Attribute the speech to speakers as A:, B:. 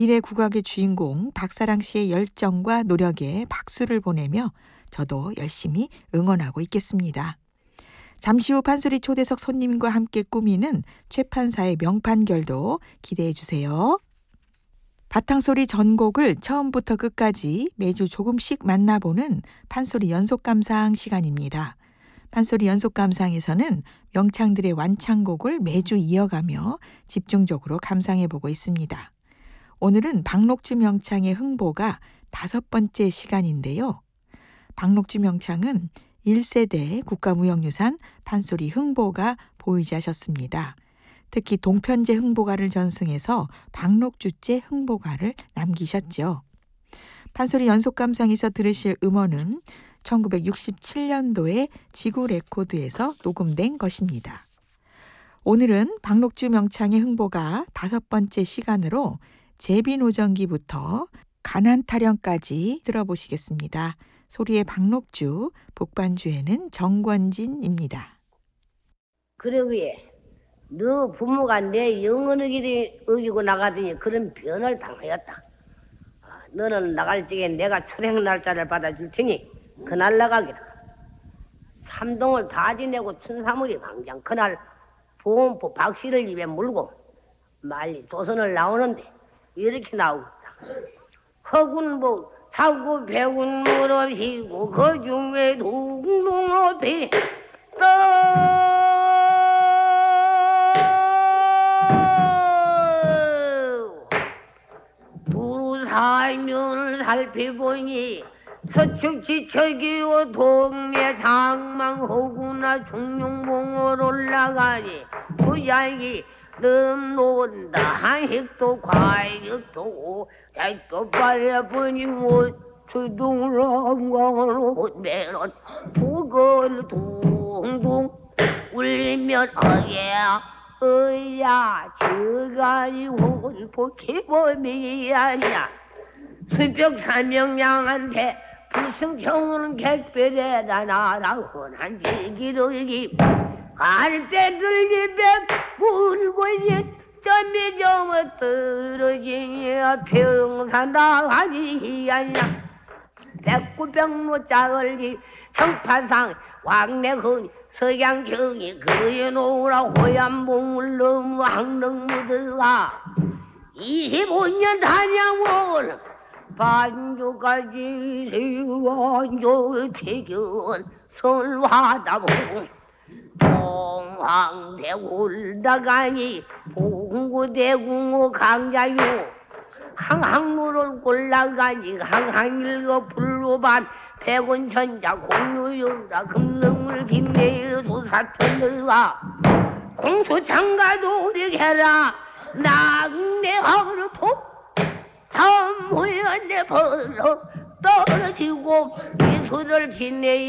A: 미래 국악의 주인공 박사랑 씨의 열정과 노력에 박수를 보내며 저도 열심히 응원하고 있겠습니다. 잠시 후 판소리 초대석 손님과 함께 꾸미는 최판사의 명판결도 기대해 주세요. 바탕소리 전곡을 처음부터 끝까지 매주 조금씩 만나보는 판소리 연속감상 시간입니다. 판소리 연속감상에서는 명창들의 완창곡을 매주 이어가며 집중적으로 감상해보고 있습니다. 오늘은 박록주 명창의 흥보가 5번째 시간인데요. 박록주 명창은 1세대 국가무형유산 판소리 흥보가 보유자셨습니다. 특히 동편제 흥보가를 전승해서 박록주제 흥보가를 남기셨죠. 판소리 연속감상에서 들으실 음원은 1967년도에 지구 레코드에서 녹음된 것입니다. 오늘은 박록주 명창의 흥보가 5번째 시간으로 제비노정기부터 가난타령까지 들어보시겠습니다. 소리의 박록주, 북반주에는 정권진입니다.
B: 그러기에 너 부모가 내 영혼을 어기고 나가더니 그런 변을 당하였다. 너는 나갈 적에 내가 철행 날짜를 받아줄 테니 그날 나가기라. 삼동을 다 지내고 천사물이 방장 그날 보험포 박씨를 입에 물고 말리 조선을 나오는데 이렇게 나오겠다. 허군복 사고 배군 무릎이고 그 중에 동동업이 두루 살면을 살펴보니 서측 지척이고 동네 장망호구나 중룡봉을 올라가니 부자기 넘놓은다 한획도 과익도 자꾸 빨려보니 수동을 한광으로 내는 북을 둥둥 울리면 어야 저가이 홀복해보미 아니야 수벽 사명량한테 불승청은 객별에다 나라 흔한 지기르기 갈대들 입에 물고 점이 점을 떨어지냐 평산당하니 아니야 백구병로 짝을리 청파상 왕래흔 석양경이 그여놓으라 호얀봉을 너무 항릉무들가 25년 단양원 반주까지 세완조 태견 설화다봉 동황대구 올라가니 봉구대궁호 강자유 항항로를 골라가니 항항일거 불로반 백원천자 공유여라 금능물 김내일 수사천을가 공수장가도 오르게라 낙내하로 톡 참후연내 벌러 떨어지고 미소를 지내